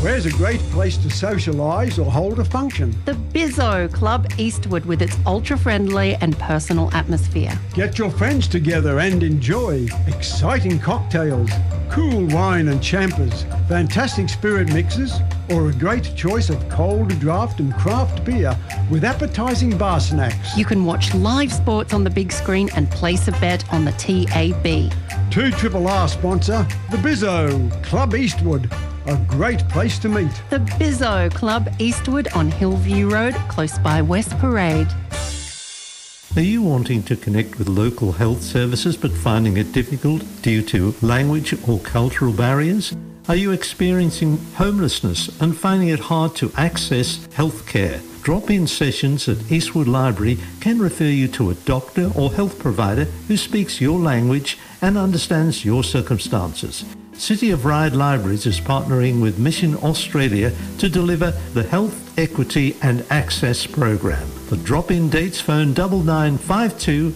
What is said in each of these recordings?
Where's a great place to socialise or hold a function? The Bizzo Club Eastwood with its ultra-friendly and personal atmosphere. Get your friends together and enjoy exciting cocktails, cool wine and champers, fantastic spirit mixes, or a great choice of cold draft and craft beer with appetising bar snacks. You can watch live sports on the big screen and place a bet on the TAB. 2RRR sponsor, the Bizzo Club Eastwood. A great place to meet. The Bizzo Club Eastwood on Hillview Road, close by West Parade. Are you wanting to connect with local health services but finding it difficult due to language or cultural barriers? Are you experiencing homelessness and finding it hard to access healthcare? Drop-in sessions at Eastwood Library can refer you to a doctor or health provider who speaks your language and understands your circumstances. City of Ryde Libraries is partnering with Mission Australia to deliver the Health, Equity and Access program. For drop-in dates, phone 9952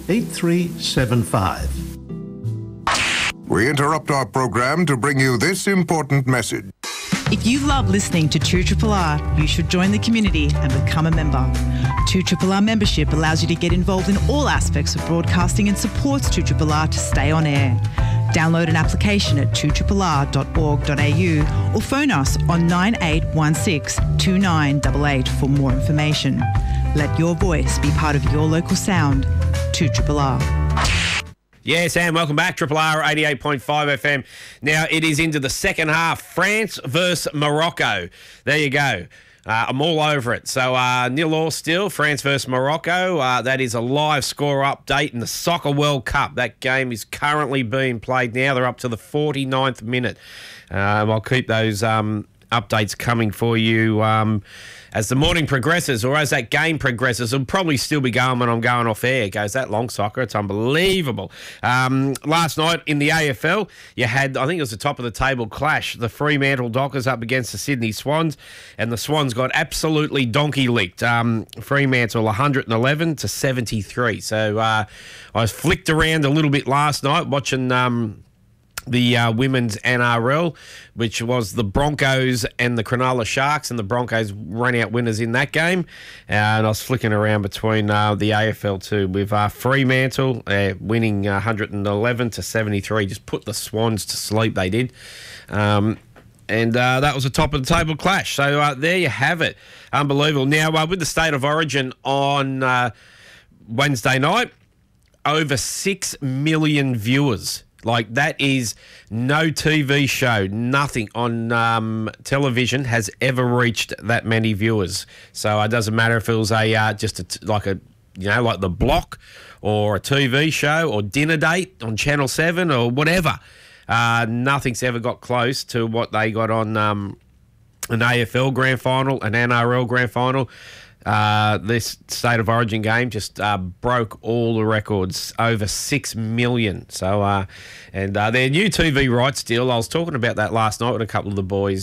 8375. We interrupt our program to bring you this important message. If you love listening to 2RRR, you should join the community and become a member. 2RRR membership allows you to get involved in all aspects of broadcasting and supports 2RRR to stay on air. Download an application at 2RRR.org.au or phone us on 9816 2988 for more information. Let your voice be part of your local sound. 2RRR. Yes, and welcome back. 2RRR 88.5 FM. Now, it is into the second half. France versus Morocco. There you go. I'm all over it. So, 0-0 still, France versus Morocco. That is a live score update in the Soccer World Cup. That game is currently being played now. They're up to the 49th minute. I'll keep those updates coming for you as the morning progresses, or as that game progresses. It'll probably still be going when I'm going off air. It goes that long, soccer. It's unbelievable. Last night in the AFL, you had, I think it was the top of the table clash. The Fremantle Dockers up against the Sydney Swans, and the Swans got absolutely donkey licked. Fremantle 111 to 73. So I flicked around a little bit last night watching the women's NRL, which was the Broncos and the Cronulla Sharks, and the Broncos ran out winners in that game. And I was flicking around between the AFL too, with Fremantle winning 111 to 73. Just put the Swans to sleep, they did. And that was a top of the table clash. So there you have it. Unbelievable. Now, with the State of Origin on Wednesday night, over 6 million viewers. Like, that is no TV show, nothing on television has ever reached that many viewers. So it doesn't matter if it was like The Block, or a TV show, or Dinner Date on Channel 7, or whatever. Nothing's ever got close to what they got on an AFL grand final, an NRL grand final. This State of Origin game just broke all the records, over 6 million. So, and their new TV rights deal, I was talking about that last night with a couple of the boys.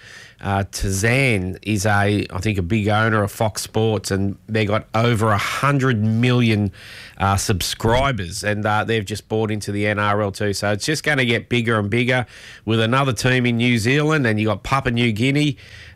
Tazan is I think a big owner of Fox Sports, and they got over 100 million subscribers, and they've just bought into the NRL too. So it's just going to get bigger and bigger with another team in New Zealand, and you got Papua New Guinea,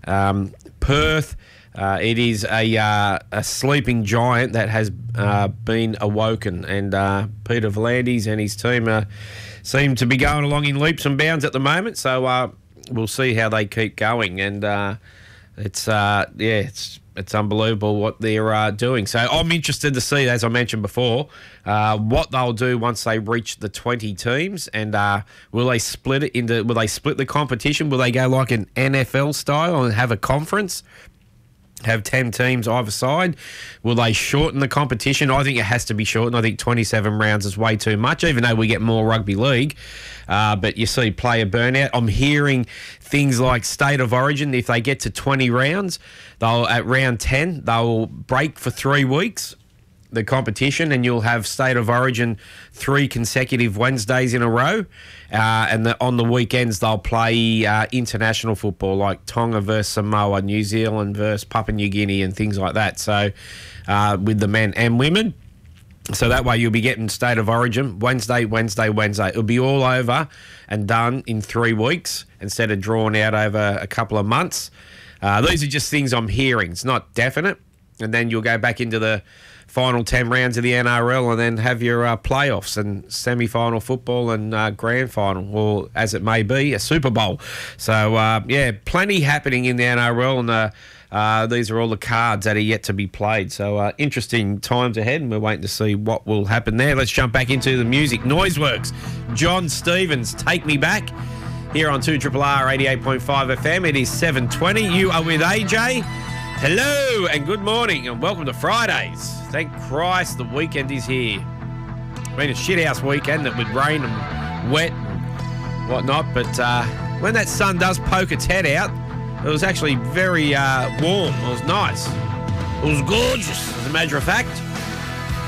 Perth. It is a sleeping giant that has been awoken, and Peter V'landys and his team seem to be going along in leaps and bounds at the moment. So we'll see how they keep going, and it's unbelievable what they're doing. So I'm interested to see, as I mentioned before, what they'll do once they reach the 20 teams, and will they split the competition? Will they go like an NFL style and have a conference? Have 10 teams either side? Will they shorten the competition? I think it has to be shortened. I think 27 rounds is way too much, even though we get more rugby league. But you see player burnout. I'm hearing things like State of Origin, if they get to 20 rounds, at round 10, they'll break for 3 weeks, the competition, and you'll have State of Origin 3 consecutive Wednesdays in a row, and on the weekends they'll play international football, like Tonga versus Samoa, New Zealand versus Papua New Guinea, and things like that. So with the men and women, So that way you'll be getting State of Origin Wednesday. It'll be all over and done in 3 weeks instead of drawn out over a couple of months. These are just things I'm hearing. It's not definite. And then you'll go back into the final 10 rounds of the NRL and then have your playoffs and semi-final football and grand final, or as it may be, a Super Bowl. So, plenty happening in the NRL, and these are all the cards that are yet to be played. So, interesting times ahead, and we're waiting to see what will happen there. Let's jump back into the music. Noiseworks, John Stevens, Take Me Back, here on 2RRR 88.5 FM. It is 7:20. You are with AJ. Hello and good morning and welcome to Fridays. Thank Christ the weekend is here. Been a shithouse weekend with rain and wet and whatnot, but when that sun does poke its head out, it was actually very warm. It was nice. It was gorgeous, as a matter of fact.